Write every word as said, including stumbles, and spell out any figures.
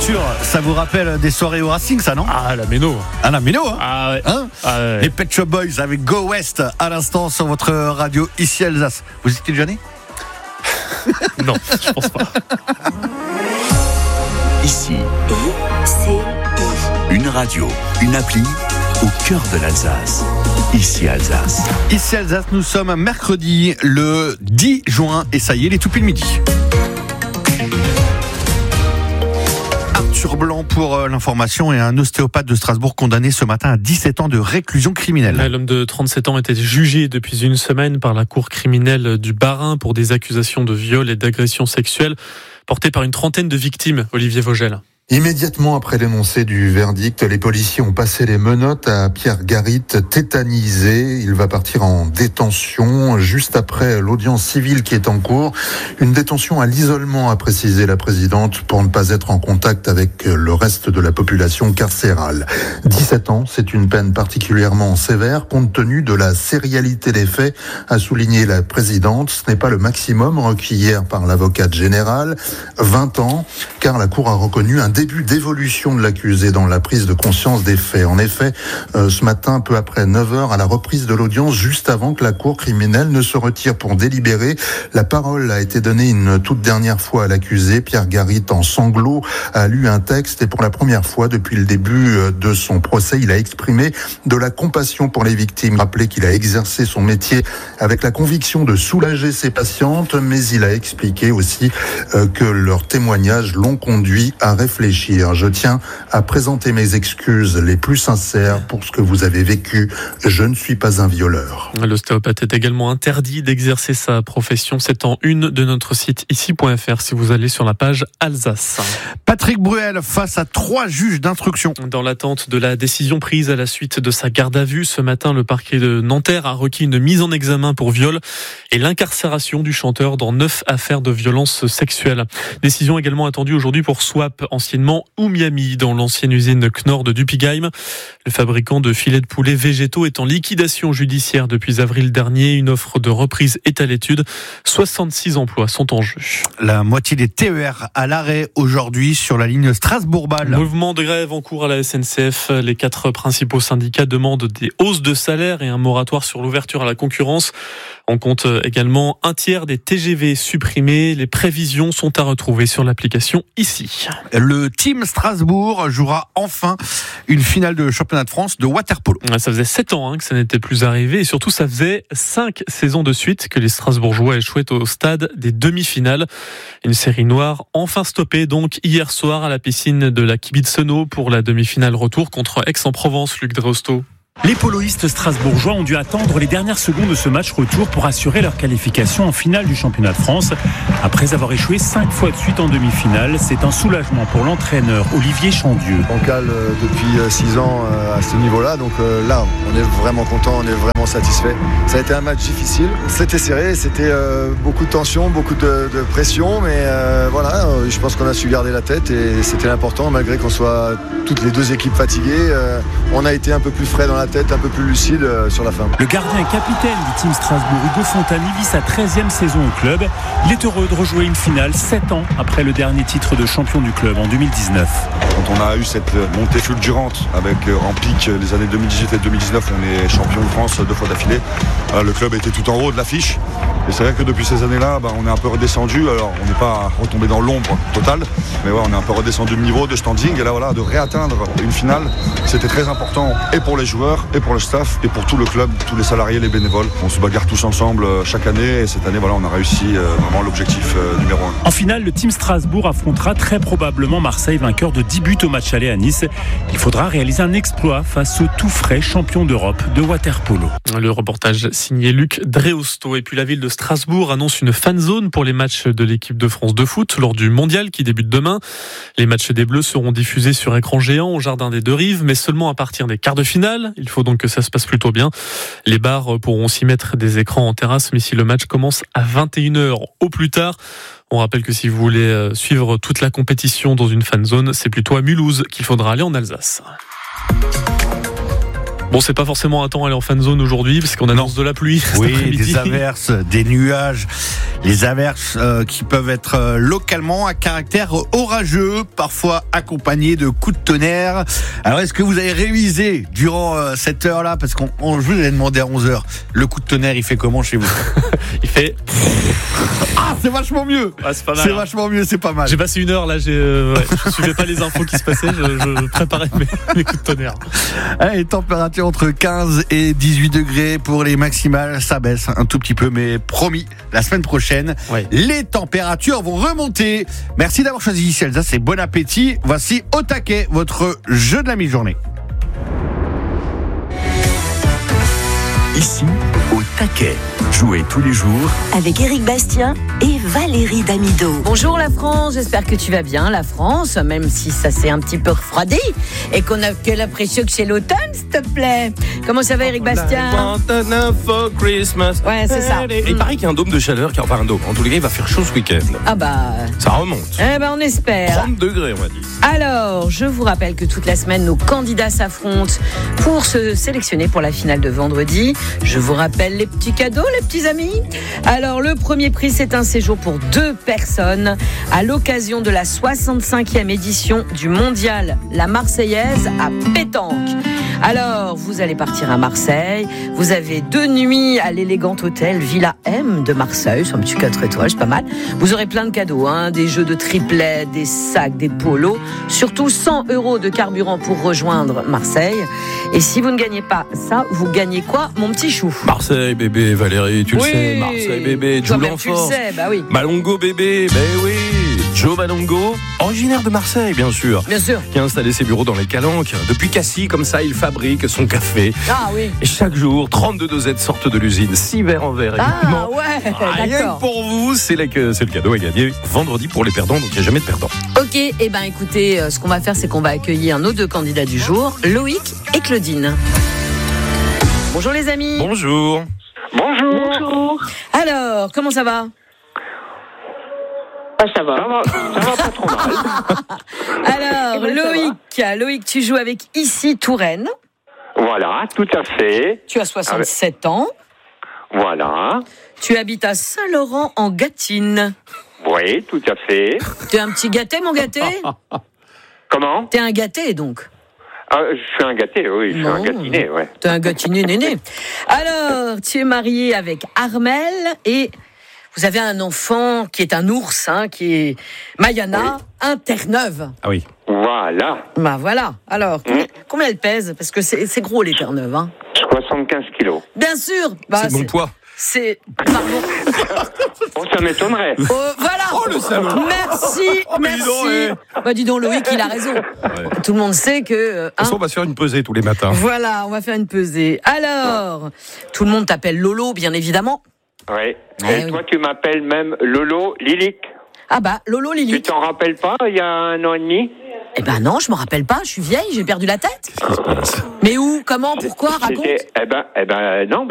sûr, ça vous rappelle des soirées au Racing, ça, non? Ah, la Méno. Ah, la Méno, hein, Ah ouais. hein Ah ouais. Les Pet Shop Boys avec Go West à l'instant sur votre radio ici Alsace. Vous étiez déjà né? Non, je pense pas. Ici, I C I. une radio, une appli au cœur de l'Alsace. Ici Alsace. Ici Alsace, nous sommes mercredi le dix juin et ça y est, les tout pile midi. Arthur Blanc pour l'information et un ostéopathe de Strasbourg condamné ce matin à dix-sept ans de réclusion criminelle. L'homme de trente-sept ans était jugé depuis une semaine par la cour criminelle du Bas-Rhin pour des accusations de viol et d'agression sexuelle portées par une trentaine de victimes. Olivier Vogel. Immédiatement après l'énoncé du verdict, les policiers ont passé les menottes à Pierre Garit, tétanisé. Il va partir en détention juste après l'audience civile qui est en cours. Une détention à l'isolement, a précisé la présidente, pour ne pas être en contact avec le reste de la population carcérale. dix-sept ans, c'est une peine particulièrement sévère compte tenu de la sérialité des faits, a souligné la présidente. Ce n'est pas le maximum requis hier par l'avocate générale. vingt ans, car la cour a reconnu un début d'évolution de l'accusé dans la prise de conscience des faits. En effet, euh, ce matin, peu après neuf heures, à la reprise de l'audience, juste avant que la cour criminelle ne se retire pour délibérer, la parole a été donnée une toute dernière fois à l'accusé. Pierre Garit, en sanglots, a lu un texte et pour la première fois depuis le début de son procès, il a exprimé de la compassion pour les victimes. Rappelez qu'il a exercé son métier avec la conviction de soulager ses patientes, mais il a expliqué aussi euh, que leurs témoignages l'ont conduit à réfléchir. Je tiens à présenter mes excuses les plus sincères pour ce que vous avez vécu. Je ne suis pas un violeur. L'ostéopathe est également interdit d'exercer sa profession. C'est en une de notre site ici point f r si vous allez sur la page Alsace. Patrick Bruel face à trois juges d'instruction. Dans l'attente de la décision prise à la suite de sa garde à vue, ce matin, le parquet de Nanterre a requis une mise en examen pour viol et l'incarcération du chanteur dans neuf affaires de violence sexuelle. Décision également attendue aujourd'hui pour Swap, anciennement Oumiami, dans l'ancienne usine Knorr de Dupigheim. Le fabricant de filets de poulet végétaux est en liquidation judiciaire depuis avril dernier. Une offre de reprise est à l'étude. soixante-six emplois sont en jeu. La moitié des T E R à l'arrêt aujourd'hui sur la ligne Strasbourg-Bâle. Mouvement de grève en cours à la S N C F. Les quatre principaux syndicats demandent des hausses de salaire et un moratoire sur l'ouverture à la concurrence. On compte également un tiers des T G V supprimés. Les prévisions sont à retrouver sur l'application ici. Le Team Strasbourg jouera enfin une finale de championnat de France de water-polo. Ça faisait sept ans hein, que ça n'était plus arrivé et surtout ça faisait cinq saisons de suite que les Strasbourgeois échouaient au stade des demi-finales. Une série noire enfin stoppée donc hier soir à la piscine de la Kibitsono pour la demi-finale retour contre Aix-en-Provence, Luc Dreosto. Les poloistes strasbourgeois ont dû attendre les dernières secondes de ce match retour pour assurer leur qualification en finale du championnat de France. Après avoir échoué cinq fois de suite en demi-finale, c'est un soulagement pour l'entraîneur Olivier Chandieu. On cale depuis six ans à ce niveau-là, donc là, on est vraiment content, on est vraiment satisfait. Ça a été un match difficile, c'était serré, c'était beaucoup de tension, beaucoup de, de pression, mais voilà, je pense qu'on a su garder la tête et c'était l'important, malgré qu'on soit toutes les deux équipes fatiguées. On a été un peu plus frais dans la tête, un peu plus lucide sur la fin. Le gardien et capitaine du Team Strasbourg, Hugo Fontani, vit sa treizième saison au club. Il est heureux de rejouer une finale sept ans après le dernier titre de champion du club en deux mille dix-neuf. Quand on a eu cette montée fulgurante avec en pic les années deux mille dix-huit et deux mille dix-neuf, on est champion de France deux fois d'affilée. Le club était tout en haut de l'affiche. Et c'est vrai que depuis ces années-là, bah, on est un peu redescendu. Alors on n'est pas retombé dans l'ombre totale, mais ouais, on est un peu redescendu de niveau, de standing. Et là voilà, de réatteindre une finale, c'était très important et pour les joueurs, et pour le staff, et pour tout le club, tous les salariés, les bénévoles. On se bagarre tous ensemble chaque année et cette année, voilà, on a réussi euh, vraiment l'objectif euh, numéro un. En finale, le Team Strasbourg affrontera très probablement Marseille, vainqueur de dix buts au match aller à Nice. Il faudra réaliser un exploit face au tout frais champion d'Europe de water-polo. Le reportage signé Luc Dreosto. Et puis la ville de Strasbourg annonce une fan zone pour les matchs de l'équipe de France de foot lors du mondial qui débute demain. Les matchs des Bleus seront diffusés sur écran géant au jardin des Deux Rives, mais seulement à partir des quarts de finale. Il faut donc que ça se passe plutôt bien. Les bars pourront aussi mettre des écrans en terrasse, mais si le match commence à vingt et une heures au plus tard. On rappelle que si vous voulez suivre toute la compétition dans une fan zone, c'est plutôt à Mulhouse qu'il faudra aller en Alsace. Bon, c'est pas forcément un temps à aller en fan zone aujourd'hui parce qu'on annonce de la pluie. Oui, cet des averses, des nuages, les averses euh, qui peuvent être euh, localement à caractère orageux, parfois accompagnés de coups de tonnerre. Alors, est-ce que vous avez révisé durant euh, cette heure-là, parce qu'on on, je vous avais demandé à onze heures, le coup de tonnerre, il fait comment chez vous? Il fait... Ah, c'est vachement mieux. Ah, c'est pas mal. C'est hein. vachement mieux, c'est pas mal. J'ai passé une heure là, j'ai, euh, ouais, je suivais pas les infos qui se passaient, je, je préparais mes, mes coups de tonnerre. Allez, température entre quinze et dix-huit degrés pour les maximales, ça baisse un tout petit peu, mais promis, la semaine prochaine, Ouais. les températures vont remonter. Merci d'avoir choisi ici Alsace et bon appétit. Voici Au taquet, votre jeu de la mi-journée. Ici, au taquet. Jouez tous les jours Avec Éric Bastien et Valérie Damido. Bonjour la France, j'espère que tu vas bien. La France, même si ça s'est un petit peu refroidi et qu'on a que l'impression que c'est l'automne, s'il te plaît. Comment ça va Éric Bastien? For Christmas. Ouais, c'est ça. Et il paraît qu'il y a un dôme de chaleur, qui, enfin un dôme. En tous les cas, il va faire chaud ce week-end. Ah bah... Ça remonte. Eh ben on espère. trente degrés, on va dire. Alors, je vous rappelle que toute la semaine, nos candidats s'affrontent pour se sélectionner pour la finale de vendredi. Je vous rappelle les petits cadeaux, les petits amis. Alors, le premier prix, c'est un séjour pour deux personnes à l'occasion de la soixante-cinquième édition du Mondial La Marseillaise à Pétanque. Alors, vous allez partir à Marseille. Vous avez deux nuits à l'élégant hôtel Villa M de Marseille. C'est un petit quatre étoiles, c'est pas mal. Vous aurez plein de cadeaux, hein, des jeux de triplet, des sacs, des polos. Surtout cent euros de carburant pour rejoindre Marseille. Et si vous ne gagnez pas ça, vous gagnez quoi, mon petit chou? Marseille, bébé, Valérie, tu Oui. le sais. Marseille, bébé, Joe Toi-même, tu le Lanfort. sais, bah oui. Malongo, bébé, ben oui. Joe Malongo, originaire de Marseille, bien sûr. Bien sûr. Qui a installé ses bureaux dans les Calanques. Depuis Cassis, comme ça, il fabrique son café. Ah oui. Et chaque jour, trente-deux dosettes sortent de l'usine. six verres en verre, Ah évidemment. ouais, Rien d'accord. que pour vous, c'est, la, c'est le cadeau à gagner vendredi pour les perdants, donc il n'y a jamais de perdants. Ok, et eh ben écoutez, euh, ce qu'on va faire, c'est qu'on va accueillir nos deux candidats du jour, Loïc et Claudine. Bonjour les amis. Bonjour. Bonjour. Alors, comment ça va? Ah, ça va. Ça va, ça va pas trop mal. Alors, Eh ben, ça Loïc, Loïc, tu joues avec Ici Touraine. Voilà, tout à fait. Tu as soixante-sept ans. Voilà. Tu habites à Saint-Laurent en Gâtine. Oui, tout à fait. T'es un petit gâté, mon gâté? Comment? T'es un gâté, donc. Ah, je suis un gâté, oui, je suis Non. un gâtiné, ouais. T'es un gâtiné néné. Alors, tu es marié avec Armel et vous avez un enfant qui est un ours, hein, qui est Mayana, un Terre-Neuve. Ah oui. Voilà. Bah voilà. Alors, combien, combien elle pèse? Parce que c'est, c'est gros les Terre-Neuve, hein. soixante-quinze kilos. Bien sûr. Bah, c'est mon poids. C'est. Pardon. Oh, ça m'étonnerait. Oh, voilà. Oh, le salaud. Merci, Oh, mais dis merci. donc, ouais. Bah dis donc, Loïc, il a raison. Ouais. Tout le monde sait que. euh, De toute façon, hein, on va se faire une pesée tous les matins. voilà, on va faire une pesée. Alors, tout le monde t'appelle Lolo, bien évidemment. Oui. Ah, Et oui. toi, tu m'appelles même Lolo Lilic. Ah bah, Lolo Tu Lily. t'en rappelles pas, il y a un an et demi? Eh ben non, je me rappelle pas, je suis vieille, j'ai perdu la tête. Qu'est-ce qui se passe? Mais où? Comment? Pourquoi? Raconte. C'était- Eh ben, eh ben, non.